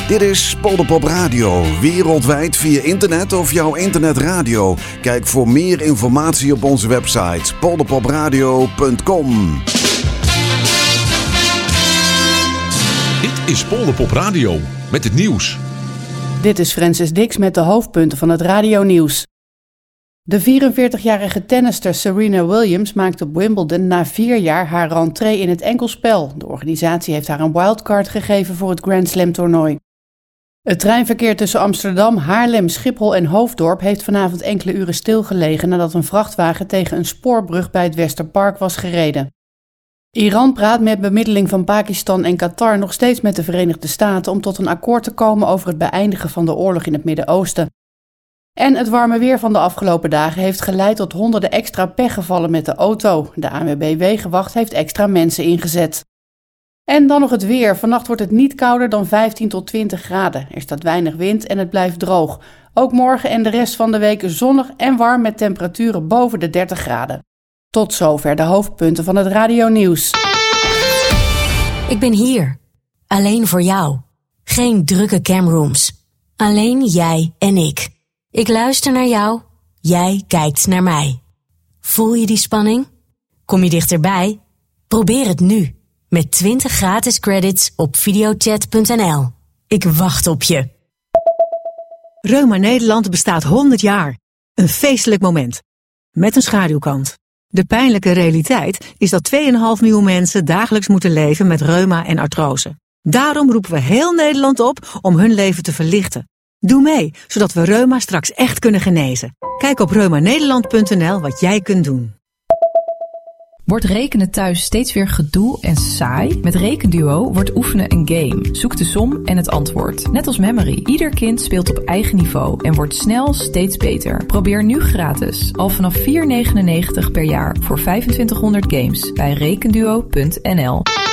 Dit is Polderpop Radio, wereldwijd via internet of jouw internetradio. Kijk voor meer informatie op onze website polderpopradio.com. Dit is Polderpop Radio met het nieuws. Dit is Francis Dix met de hoofdpunten van het radionieuws. De 44-jarige tennister Serena Williams maakt op Wimbledon na 4 jaar haar rentree in het enkelspel. De organisatie heeft haar een wildcard gegeven voor het Grand Slam toernooi. Het treinverkeer tussen Amsterdam, Haarlem, Schiphol en Hoofddorp heeft vanavond enkele uren stilgelegen nadat een vrachtwagen tegen een spoorbrug bij het Westerpark was gereden. Iran praat met bemiddeling van Pakistan en Qatar nog steeds met de Verenigde Staten om tot een akkoord te komen over het beëindigen van de oorlog in het Midden-Oosten. En het warme weer van de afgelopen dagen heeft geleid tot honderden extra pechgevallen met de auto. De ANWB Wegenwacht heeft extra mensen ingezet. En dan nog het weer. Vannacht wordt het niet kouder dan 15 tot 20 graden. Er staat weinig wind en het blijft droog. Ook morgen en de rest van de week zonnig en warm met temperaturen boven de 30 graden. Tot zover de hoofdpunten van het radionieuws. Ik ben hier. Alleen voor jou. Geen drukke camrooms. Alleen jij en ik. Ik luister naar jou. Jij kijkt naar mij. Voel je die spanning? Kom je dichterbij? Probeer het nu. Met 20 gratis credits op videochat.nl. Ik wacht op je. Reuma Nederland bestaat 100 jaar. Een feestelijk moment. Met een schaduwkant. De pijnlijke realiteit is dat 2,5 miljoen mensen dagelijks moeten leven met reuma en artrose. Daarom roepen we heel Nederland op om hun leven te verlichten. Doe mee, zodat we reuma straks echt kunnen genezen. Kijk op reumanederland.nl wat jij kunt doen. Wordt rekenen thuis steeds weer gedoe en saai? Met Rekenduo wordt oefenen een game. Zoek de som en het antwoord. Net als Memory. Ieder kind speelt op eigen niveau en wordt snel steeds beter. Probeer nu gratis. Al vanaf $4,99 per jaar voor 2500 games bij rekenduo.nl.